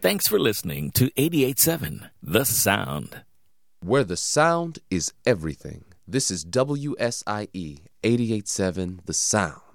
Thanks for listening to 88.7 The Sound. Where the sound is everything. This is WSIE 88.7 The Sound.